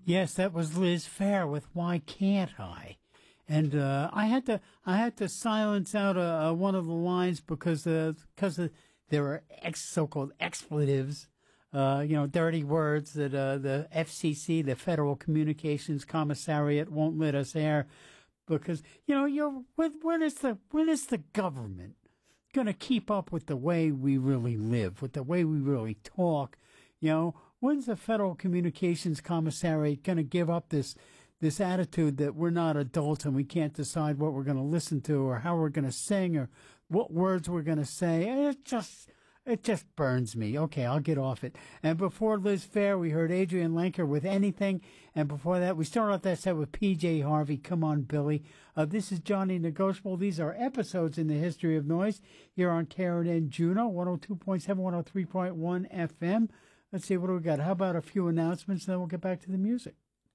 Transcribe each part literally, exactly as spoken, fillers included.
Yes, that was Liz Phair with "Why Can't I?" And uh, I had to I had to silence out uh, uh, one of the lines because uh, because uh, there were ex- so-called expletives, uh, you know, dirty words that uh, the F C C, the Federal Communications Commissariat, won't let us air because you know you're when, when is the when is the government going to keep up with the way we really live, with the way we really talk? You know, when's the Federal Communications Commissariat going to give up this? This attitude that we're not adults and we can't decide what we're going to listen to or how we're going to sing or what words we're going to say. It just, it just burns me. Okay, I'll get off it. And before Liz Phair, we heard Adrian Lenker with Anything. And before that, we started off that set with P J Harvey, Come On, Billy. Uh, this is Johnny Negotiable. These are episodes in the history of noise here on K R N N Juneau, one oh two point seven, one oh three point one F M. Let's see, what do we got? How about a few announcements, and then we'll get back to the music.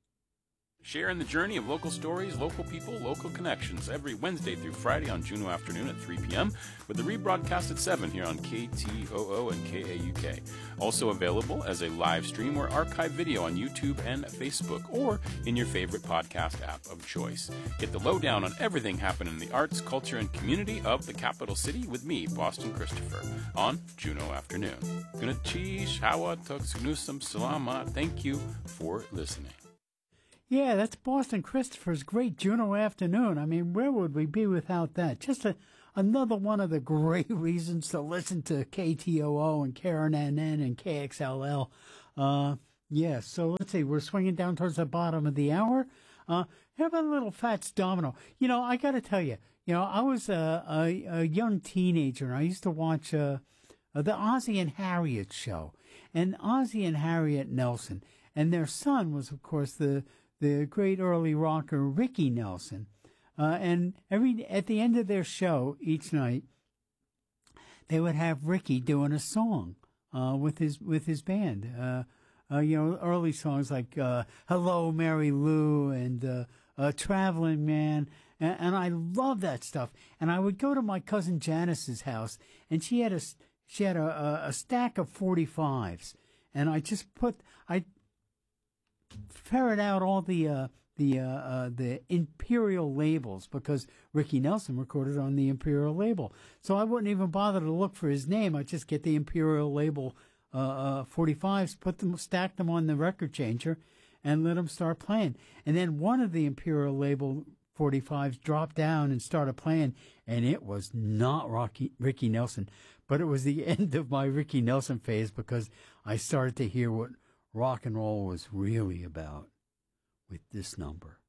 Sharing the journey of local stories, local people, local connections every Wednesday through Friday on Juneau afternoon at three p.m. with the rebroadcast at seven here on K T O O and K A U K. Also available as a live stream or archive video on YouTube and Facebook or in your favorite podcast app of choice. Get the lowdown on everything happening in the arts, culture, and community of the capital city with me, Boston Christopher, on Juneau afternoon. Gunachi, Shawa, Tuksnusam, Salama. Thank you for listening. Yeah, that's Boston Christopher's great Juneau afternoon. I mean, where would we be without that? Just a, another one of the great reasons to listen to K T O O and K R N N and K X L L. Uh, yeah, so let's see. We're swinging down towards the bottom of the hour. Uh, how about a little Fats Domino? You know, I got to tell you, you know, I was a, a, a young teenager, and I used to watch uh, uh, the Ozzie and Harriet show. And Ozzie and Harriet Nelson, and their son was, of course, the... the great early rocker Ricky Nelson, uh, and every at the end of their show each night, they would have Ricky doing a song uh, with his with his band. Uh, uh, you know, early songs like uh, "Hello, Mary Lou" and uh, uh, "Traveling Man," and, and I love that stuff. And I would go to my cousin Janice's house, and she had a she had a, a, a stack of forty-fives, and I just put I. ferret out all the uh, the uh, uh, the Imperial labels because Ricky Nelson recorded on the Imperial label. So I wouldn't even bother to look for his name. I'd just get the Imperial label uh, uh, forty-fives, put them, stack them on the record changer, and let them start playing. And then one of the Imperial label forty-fives dropped down and started playing, and it was not Rocky, Ricky Nelson, but it was the end of my Ricky Nelson phase because I started to hear what rock and roll was really about with this number.